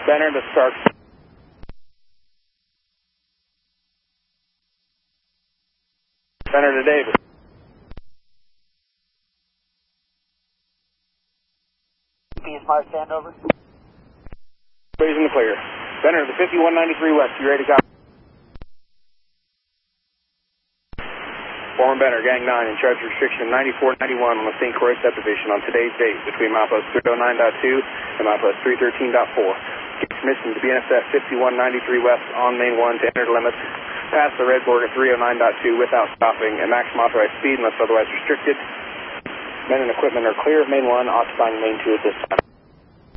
Benner to Stark. Benner to Davis. Smart, stand over. Everybody's in the clear. Benner to 5193 West, you ready to copy? Former Benner, Gang 9, in charge of restriction 9491 on the St. Croix subdivision on today's date between milepost 309.2 and milepost 313.4. Permission to BNSF 5193 West on Main 1 to enter the limits past the red border 309.2 without stopping at maximum authorized speed unless otherwise restricted. Men and equipment are clear of Main 1, occupying Main 2 at this time.